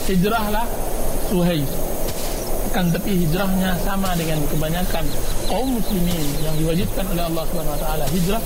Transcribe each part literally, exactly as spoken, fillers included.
hijrahlah Suhaib. Kan tapi hijrahnya sama dengan kebanyakan kaum muslimin yang diwajibkan oleh Allah Subhanahu wa taala hijrah.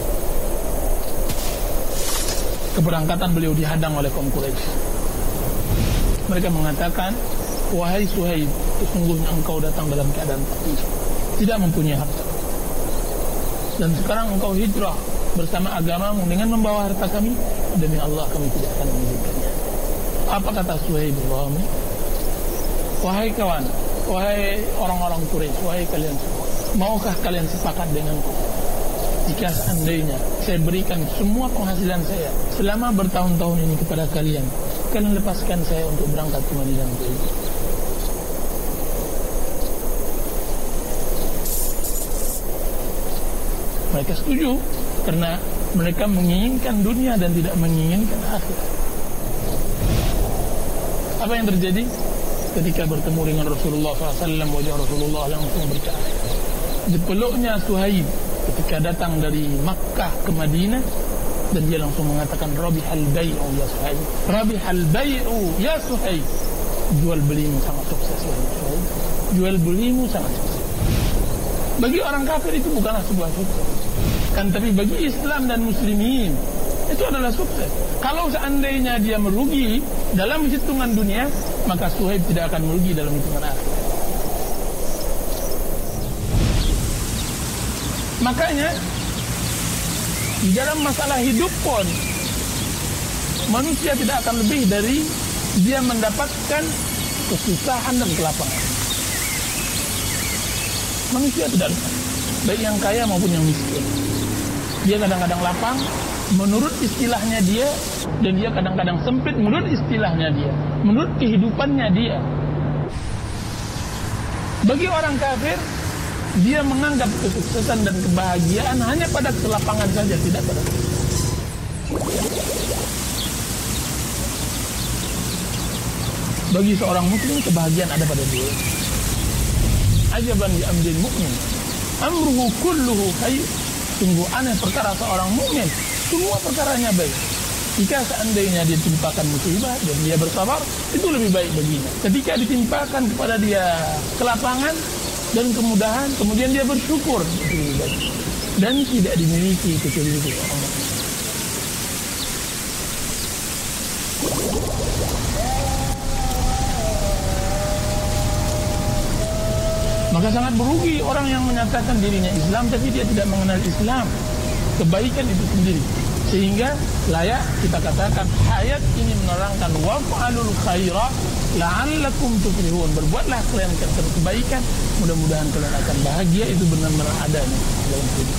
Keberangkatan beliau dihadang oleh kaum Quraisy. Mereka mengatakan, wahai Suhaib, sesungguhnya engkau datang dalam keadaan fakir, tidak mempunyai harta. Dan sekarang engkau hijrah bersama agamamu dengan membawa harta kami, demi Allah kami tidak akan mengizinkannya. Apa kata Suhaib bin wahai kawan, wahai orang-orang Quraisy, wahai kalian semua, maukah kalian sepakat denganku jika seandainya saya berikan semua penghasilan saya selama bertahun-tahun ini kepada kalian, kalian lepaskan saya untuk berangkat ke Madinah untuk itu? Mereka setuju karena mereka menginginkan dunia dan tidak menginginkan akhirat. Apa yang terjadi? Ketika bertemu dengan Rasulullah shallallahu alaihi wasallam, wajah Rasulullah langsung bercahaya. Dipeluknya Suhaib ketika datang dari Makkah ke Madinah, dan dia langsung mengatakan, Rabihal bai'u ya Suhaib, Rabihal bai'u ya Suhaib. Jual belimu sangat sukses ya Suhaib. Jual belimu sangat sukses. Bagi orang kafir itu bukanlah sebuah sukses, kan tapi bagi Islam dan muslimin itu adalah sukses. Kalau seandainya dia merugi dalam hitungan dunia, maka Suhaib tidak akan merugi dalam hitungan akhirat. Makanya di dalam masalah hidup pun manusia tidak akan lebih dari dia mendapatkan kesusahan dan kelapangan. Manusia tidak lupa, baik yang kaya maupun yang miskin. Dia kadang-kadang lapang menurut istilahnya dia, dan dia kadang-kadang sempit menurut istilahnya dia, menurut kehidupannya dia. Bagi orang kafir, dia menganggap kesuksesan dan kebahagiaan hanya pada kelapangan saja, tidak pada bagi seorang muslim kebahagiaan ada pada dia. Ajaban li amril mu'min, amruhu kulluhu khair. Sungguh aneh perkara seorang mukmin, semua perkaranya baik. Jika seandainya dia ditimpakan musibah dan dia bersabar, itu lebih baik baginya. Ketika ditimpakan kepada dia kelapangan dan kemudahan, kemudian dia bersyukur, itu lebih baik. Dan tidak dimiliki kecuali itu orang mukmin. Maka sangat berugi orang yang menyatakan dirinya Islam tapi dia tidak mengenal Islam, kebaikan itu sendiri. Sehingga layak kita katakan ayat ini menerangkan waf'alul khaira la'allakum tuflihun. Berbuatlah kalian kebaikan, mudah-mudahan kalian akan bahagia. Itu benar-benar adanya dalam hidup.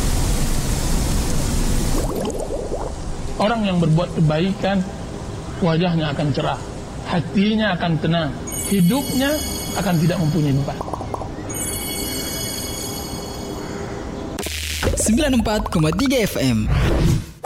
Orang yang berbuat kebaikan, wajahnya akan cerah, hatinya akan tenang, hidupnya akan tidak mempunyai beban. sembilan puluh empat koma tiga F M